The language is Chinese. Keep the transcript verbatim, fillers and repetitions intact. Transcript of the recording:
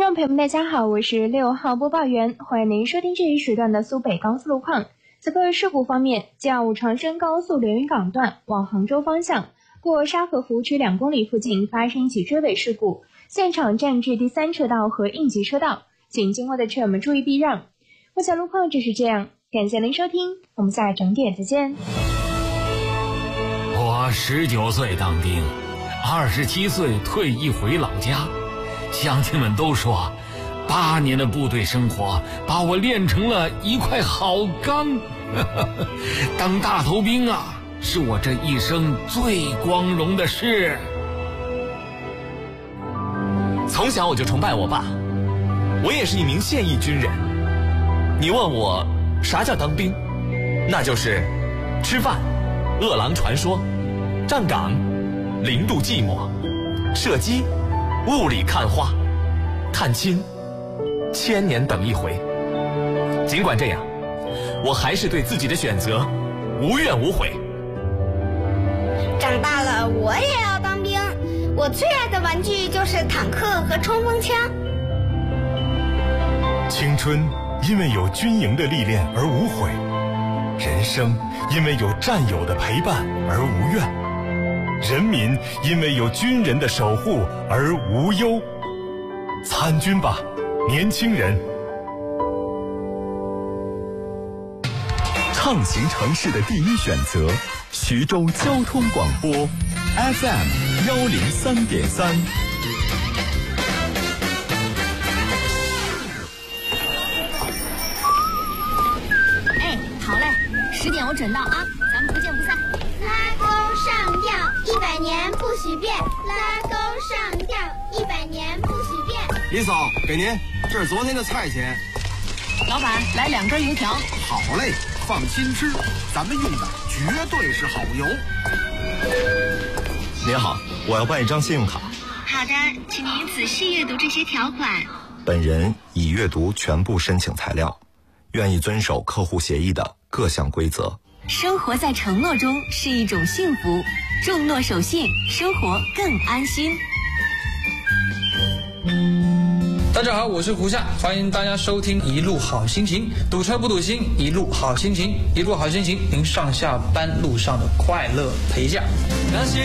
众朋友们大家好，我是六号播报员，欢迎您收听这一时段的苏北高速路况。此刻事故方面，G五长深高速连云港段往杭州方向，过沙河湖区两公里附近发生一起追尾事故，现场占据第三车道和应急车道，请经过的车友们注意避让。目前路况就是这样，感谢您收听，我们下整点再见。 我十九岁当兵，二十七岁退役回老家，乡亲们都说八年的部队生活把我练成了一块好钢。当大头兵啊，是我这一生最光荣的事。 从小我就崇拜我爸，我也是一名现役军人。你问我啥叫当兵，那就是吃饭、饿狼传说、站岗、零度寂寞、射击、雾里看花、探亲、千年等一回。尽管这样，我还是对自己的选择无怨无悔。 长大了我也要当兵，我最爱的玩具就是坦克和冲锋枪。 青春因为有军营的历练而无悔，人生因为有战友的陪伴而无怨，人民因为有军人的守护而无忧。参军吧，年轻人！ 畅行城市的第一选择，徐州交通广播 F M 幺零三点三。 哎，好嘞，十点我准到啊，咱们不见不散。 拉钩上吊，一百年不许变。拉钩上吊，一百年不许变。 李嫂，给您，这是昨天的菜钱。 老板，来两根油条。 好嘞，放心吃，咱们用的绝对是好油。 您好，我要办一张信用卡。 好的，请您仔细阅读这些条款。 本人已阅读全部申请材料，愿意遵守客户协议的各项规则。 生活在承诺中是一种幸福，重诺守信，生活更安心。 大家好，我是胡夏，欢迎大家收听一路好心情，堵车不堵心，一路好心情，一路好心情，您上下班路上的快乐陪驾。那些